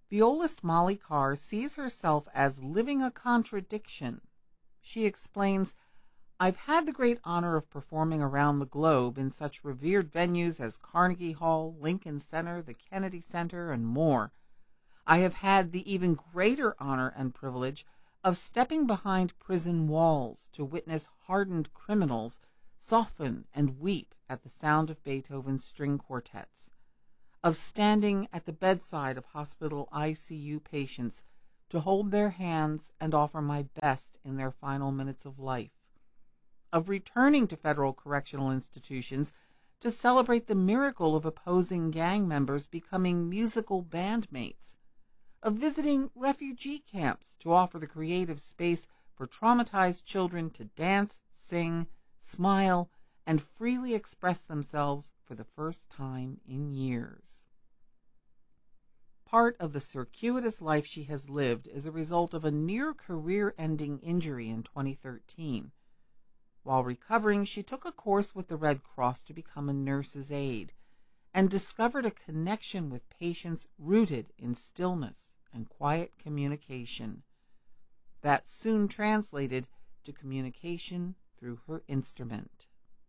Violist Molly Carr sees herself as living a contradiction. She explains, "I've had the great honor of performing around the globe in such revered venues as Carnegie Hall, Lincoln Center, the Kennedy Center, and more. I have had the even greater honor and privilege of stepping behind prison walls to witness hardened criminals soften and weep at the sound of Beethoven's string quartets, of standing at the bedside of hospital ICU patients to hold their hands and offer my best in their final minutes of life, of returning to federal correctional institutions to celebrate the miracle of opposing gang members becoming musical bandmates, of visiting refugee camps to offer the creative space for traumatized children to dance, sing, smile, and freely express themselves for the first time in years." Part of the circuitous life she has lived is a result of a near career-ending injury in 2013. While recovering, she took a course with the Red Cross to become a nurse's aide and discovered a connection with patients rooted in stillness and quiet communication. That soon translated to communication through her instrument.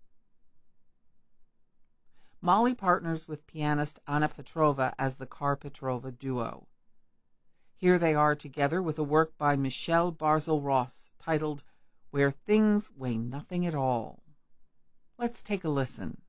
Molly partners with pianist Anna Petrova as the Carr-Petrova duo. Here they are together with a work by Michelle Barzil-Ross titled "Where Things Weigh Nothing at All." Let's take a listen.